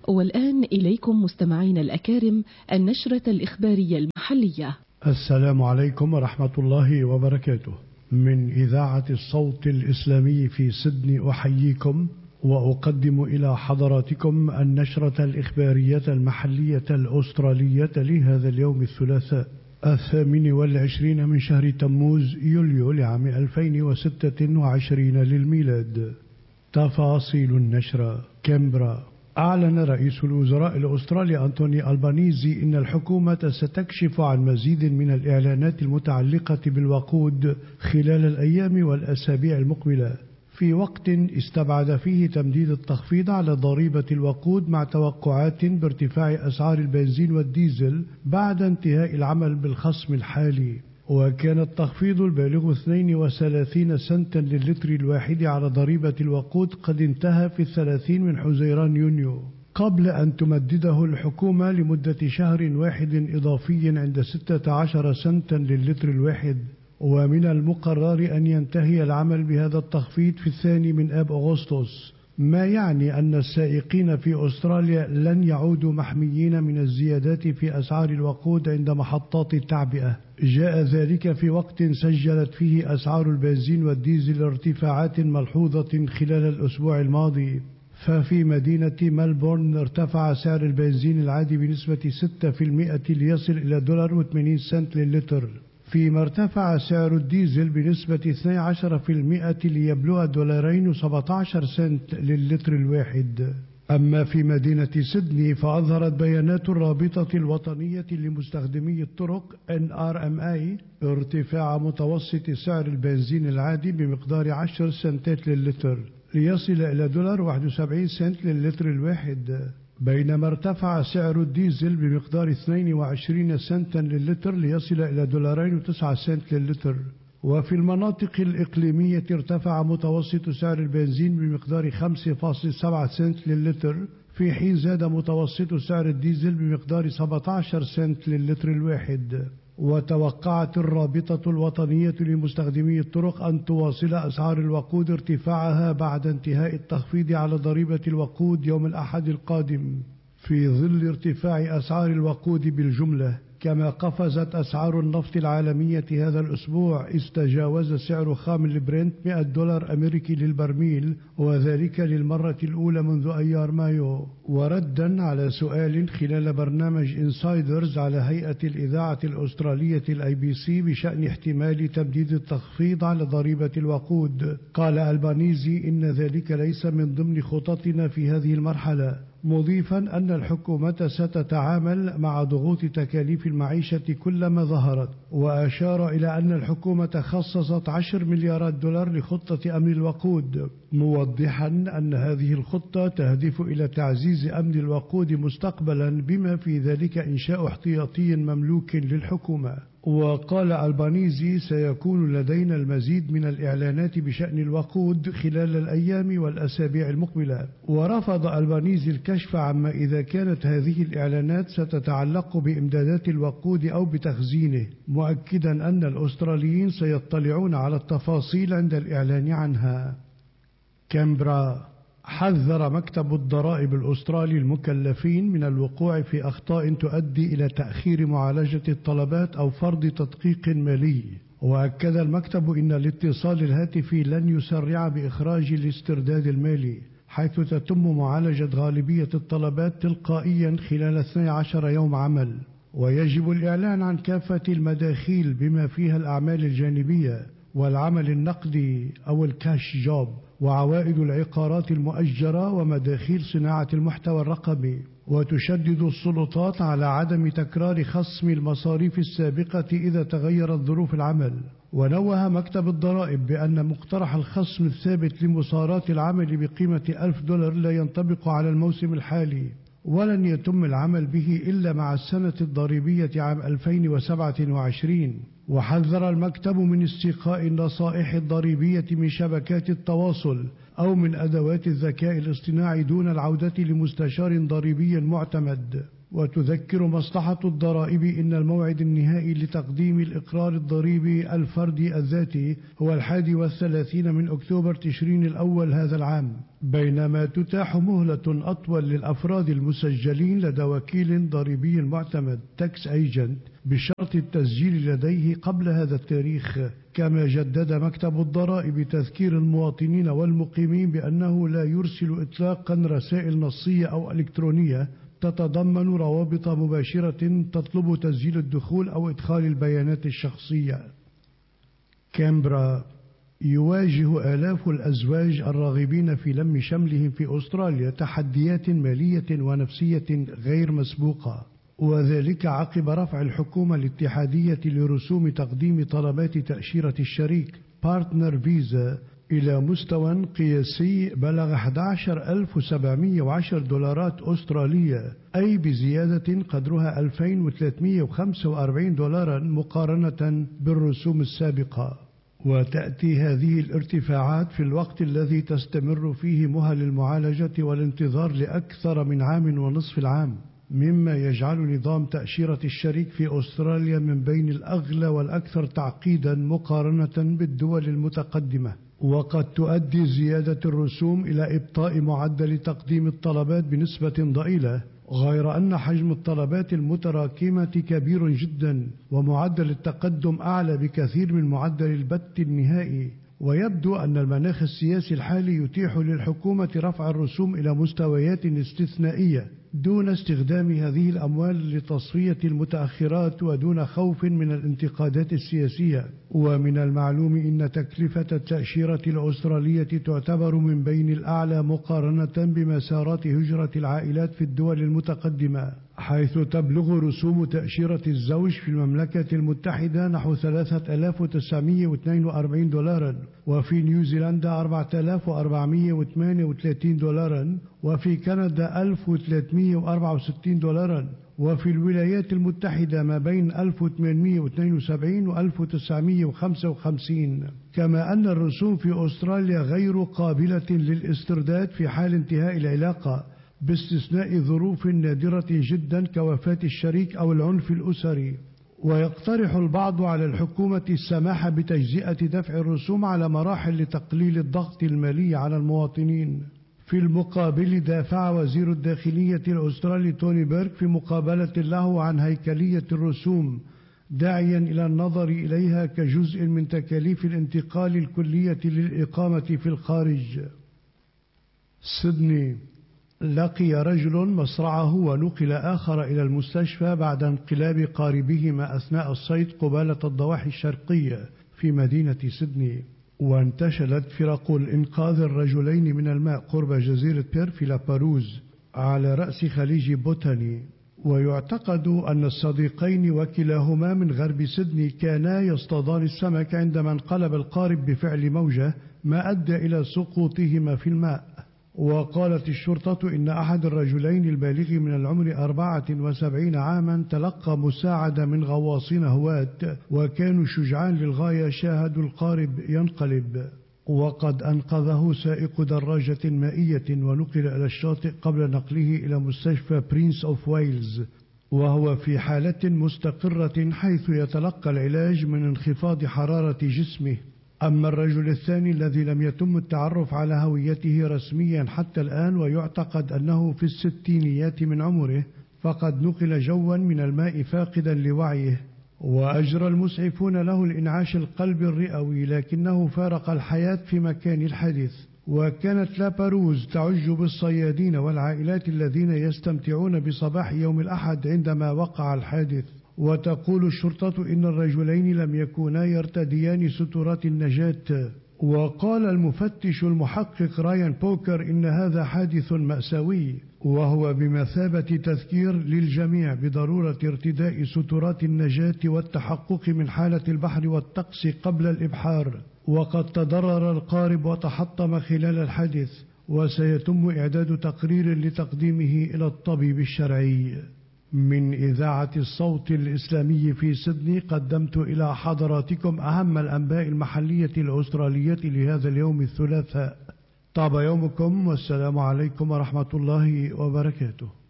والآن إليكم مستمعين الأكارم النشرة الإخبارية المحلية. السلام عليكم ورحمة الله وبركاته. من إذاعة الصوت الإسلامي في سيدني أحييكم وأقدم إلى حضراتكم النشرة الإخبارية المحلية الأسترالية لهذا اليوم الثلاثاء 28 من شهر تموز يوليو لعام 2026 للميلاد. تفاصيل النشرة. كامبرا. أعلن رئيس الوزراء الأسترالي أنتوني ألبانيزي إن الحكومة ستكشف عن مزيد من الإعلانات المتعلقة بالوقود خلال الأيام والأسابيع المقبلة، في وقت استبعد فيه تمديد التخفيض على ضريبة الوقود مع توقعات بارتفاع أسعار البنزين والديزل بعد انتهاء العمل بالخصم الحالي. وكان التخفيض البالغ 32 سنتا للتر الواحد على ضريبة الوقود قد انتهى في 30 من حزيران يونيو، قبل أن تمدده الحكومة لمدة شهر واحد إضافي عند 16 سنتا للتر الواحد. ومن المقرر أن ينتهي العمل بهذا التخفيض في 2 من آب أغسطس، ما يعني أن السائقين في أستراليا لن يعودوا محميين من الزيادات في أسعار الوقود عند محطات التعبئة. جاء ذلك في وقت سجلت فيه أسعار البنزين والديزل ارتفاعات ملحوظة خلال الأسبوع الماضي. ففي مدينة ملبورن ارتفع سعر البنزين العادي بنسبة 6% ليصل إلى $2.80 للتر، فيما ارتفع سعر الديزل بنسبة 12% ليبلغ $2.17 للتر الواحد. أما في مدينة سيدني فأظهرت بيانات الرابطة الوطنية لمستخدمي الطرق NRMA ارتفاع متوسط سعر البنزين العادي بمقدار 10 سنتات للتر ليصل إلى $1.71 للتر الواحد، بينما ارتفع سعر الديزل بمقدار 22 سنتا للتر ليصل إلى $2.09 للتر. وفي المناطق الإقليمية ارتفع متوسط سعر البنزين بمقدار 5.7 سنت للتر، في حين زاد متوسط سعر الديزل بمقدار 17 سنت للتر الواحد. وتوقعت الرابطة الوطنية لمستخدمي الطرق أن تواصل أسعار الوقود ارتفاعها بعد انتهاء التخفيض على ضريبة الوقود يوم الأحد القادم، في ظل ارتفاع أسعار الوقود بالجملة. كما قفزت أسعار النفط العالمية هذا الأسبوع، استجاوز سعر خام البرنت $100 أمريكي للبرميل، وذلك للمرة الأولى منذ أيار مايو. وردا على سؤال خلال برنامج إنسايدرز على هيئة الإذاعة الأسترالية الABC بشأن احتمال تمديد التخفيض على ضريبة الوقود، قال ألبانيزي إن ذلك ليس من ضمن خططنا في هذه المرحلة، مضيفا أن الحكومة ستتعامل مع ضغوط تكاليف المعيشة كلما ظهرت. وأشار إلى أن الحكومة خصصت $10 مليار لخطة أمن الوقود، موضحا أن هذه الخطة تهدف إلى تعزيز أمن الوقود مستقبلا، بما في ذلك إنشاء احتياطي مملوك للحكومة. وقال ألبانيزي سيكون لدينا المزيد من الإعلانات بشأن الوقود خلال الأيام والأسابيع المقبلة. ورفض ألبانيزي الكشف عما إذا كانت هذه الإعلانات ستتعلق بإمدادات الوقود أو بتخزينه، مؤكدا أن الأستراليين سيطلعون على التفاصيل عند الإعلان عنها. كامبرا. حذر مكتب الضرائب الأسترالي المكلفين من الوقوع في أخطاء تؤدي إلى تأخير معالجة الطلبات أو فرض تدقيق مالي. وأكد المكتب إن الاتصال الهاتفي لن يسرع بإخراج الاسترداد المالي، حيث تتم معالجة غالبية الطلبات تلقائيا خلال 12 يوم عمل، ويجب الإعلان عن كافة المداخيل بما فيها الأعمال الجانبية والعمل النقدي أو الكاش جوب، وعوائد العقارات المؤجرة ومداخيل صناعة المحتوى الرقمي. وتشدد السلطات على عدم تكرار خصم المصاريف السابقة إذا تغيرت ظروف العمل. ونوه مكتب الضرائب بأن مقترح الخصم الثابت لمصارات العمل بقيمة $1000 لا ينطبق على الموسم الحالي، ولن يتم العمل به إلا مع السنة الضريبية عام 2027. وحذر المكتب من استيقاء النصائح الضريبية من شبكات التواصل أو من أدوات الذكاء الاصطناعي دون العودة لمستشار ضريبي معتمد، وتذكر مصلحة الضرائب إن الموعد النهائي لتقديم الإقرار الضريبي الفردي الذاتي هو 31 من أكتوبر تشرين الأول هذا العام، بينما تتاح مهلة أطول للأفراد المسجلين لدى وكيل ضريبي معتمد تاكس ايجنت بشرط التسجيل لديه قبل هذا التاريخ. كما جدد مكتب الضرائب تذكير المواطنين والمقيمين بأنه لا يرسل إطلاقا رسائل نصية أو إلكترونية تتضمن روابط مباشرة تطلب تسجيل الدخول أو إدخال البيانات الشخصية. كامبرا: يواجه آلاف الأزواج الراغبين في لم شملهم في أستراليا تحديات مالية ونفسية غير مسبوقة، وذلك عقب رفع الحكومة الاتحادية لرسوم تقديم طلبات تأشيرة الشريك بارتنر فيزا إلى مستوى قياسي بلغ $11,710 أسترالية، أي بزيادة قدرها $2,345 مقارنة بالرسوم السابقة. وتأتي هذه الارتفاعات في الوقت الذي تستمر فيه مهل المعالجة والانتظار لأكثر من عام ونصف العام، مما يجعل نظام تأشيرة الشريك في أستراليا من بين الأغلى والأكثر تعقيدا مقارنة بالدول المتقدمة. وقد تؤدي زيادة الرسوم إلى إبطاء معدل تقديم الطلبات بنسبة ضئيلة، غير أن حجم الطلبات المتراكمة كبير جدا ومعدل التقدم أعلى بكثير من معدل البت النهائي. ويبدو أن المناخ السياسي الحالي يتيح للحكومة رفع الرسوم إلى مستويات استثنائية دون استخدام هذه الأموال لتصفية المتأخرات ودون خوف من الانتقادات السياسية. ومن المعلوم أن تكلفة التأشيرة الأسترالية تعتبر من بين الأعلى مقارنة بمسارات هجرة العائلات في الدول المتقدمة، حيث تبلغ رسوم تأشيرة الزوج في المملكة المتحدة نحو $3,942، وفي نيوزيلندا $4,438، وفي كندا $1,364، وفي الولايات المتحدة ما بين 1872 و 1955. كما أن الرسوم في أستراليا غير قابلة للاسترداد في حال انتهاء العلاقة، باستثناء ظروف نادرة جدا كوفاة الشريك أو العنف الأسري. ويقترح البعض على الحكومة السماح بتجزئة دفع الرسوم على مراحل لتقليل الضغط المالي على المواطنين. في المقابل دافع وزير الداخلية الأسترالي توني بيرك في مقابلة له عن هيكلية الرسوم، داعيا إلى النظر إليها كجزء من تكاليف الانتقال الكلية للإقامة في الخارج. سيدني: لقي رجل مصرعه ونقل آخر إلى المستشفى بعد انقلاب قاربهما أثناء الصيد قبالة الضواحي الشرقية في مدينة سيدني. وانتشلت فرق الإنقاذ الرجلين من الماء قرب جزيرة بيرث في لاباروز على رأس خليج بوتاني. ويعتقد أن الصديقين وكلاهما من غرب سيدني كانا يصطادان السمك عندما انقلب القارب بفعل موجة ما أدى إلى سقوطهما في الماء. وقالت الشرطة إن أحد الرجلين البالغ من العمر 74 عاما تلقى مساعدة من غواصين هواة وكانوا شجعان للغاية شاهدوا القارب ينقلب. وقد أنقذه سائق دراجة مائية ونقل إلى الشاطئ قبل نقله إلى مستشفى برينس أوف ويلز، وهو في حالة مستقرة حيث يتلقى العلاج من انخفاض حرارة جسمه. أما الرجل الثاني الذي لم يتم التعرف على هويته رسميا حتى الآن ويعتقد أنه في الستينيات من عمره، فقد نقل جوا من الماء فاقدا لوعيه، وأجرى المسعفون له الإنعاش القلبي الرئوي، لكنه فارق الحياة في مكان الحادث. وكانت لاباروز تعج بالصيادين والعائلات الذين يستمتعون بصباح يوم الأحد عندما وقع الحادث. وتقول الشرطة إن الرجلين لم يكونا يرتديان سترات النجاة. وقال المفتش المحقق رايان بوكر إن هذا حادث مأساوي، وهو بمثابة تذكير للجميع بضرورة ارتداء سترات النجاة والتحقق من حالة البحر والطقس قبل الإبحار. وقد تضرر القارب وتحطم خلال الحادث، وسيتم إعداد تقرير لتقديمه إلى الطبيب الشرعي. من إذاعة الصوت الإسلامي في سيدني قدمت إلى حضراتكم أهم الأنباء المحلية الأسترالية لهذا اليوم الثلاثاء. طاب يومكم، والسلام عليكم ورحمة الله وبركاته.